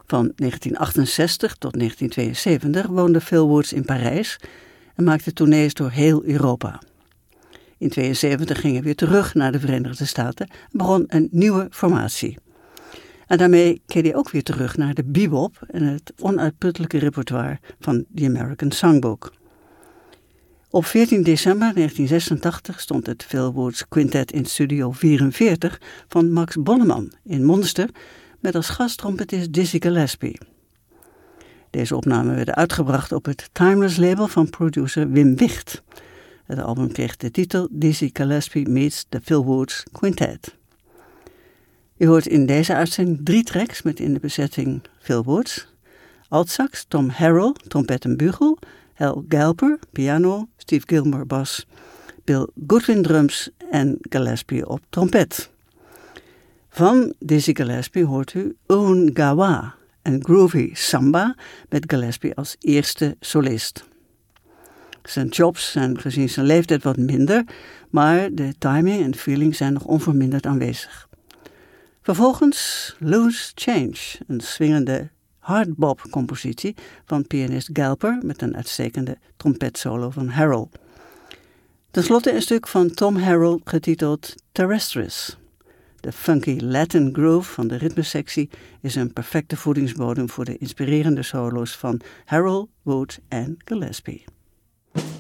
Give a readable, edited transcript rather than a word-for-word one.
Van 1968 tot 1972 woonde Phil Woods in Parijs en maakte tournees door heel Europa. In 1972 ging hij weer terug naar de Verenigde Staten en begon een nieuwe formatie. En daarmee keerde hij ook weer terug naar de bebop en het onuitputtelijke repertoire van The American Songbook. Op 14 december 1986 stond het Phil Woods Quintet in Studio 44 van Max Bonneman in Monster met als gasttrompetist Dizzy Gillespie. Deze opnamen werden uitgebracht op het Timeless label van producer Wim Wicht. Het album kreeg de titel Dizzy Gillespie Meets the Phil Woods Quintet. U hoort in deze uitzending 3 tracks met in de bezetting Phil Woods, altsax Tom Harrell, trompet en bugel, Hal Galper, piano, Steve Gilmore bas, Bill Goodwin drums en Gillespie op trompet. Van Dizzy Gillespie hoort u Un Gawa, een groovy samba met Gillespie als eerste solist. Zijn chops zijn gezien zijn leeftijd wat minder, maar de timing en feeling zijn nog onverminderd aanwezig. Vervolgens Loose Change, een swingende hardbop-compositie van pianist Galper met een uitstekende trompetsolo van Harrell. Ten slotte een stuk van Tom Harrell getiteld Terrestris. De funky Latin groove van de ritmesectie is een perfecte voedingsbodem voor de inspirerende solo's van Harrell, Woods en Gillespie.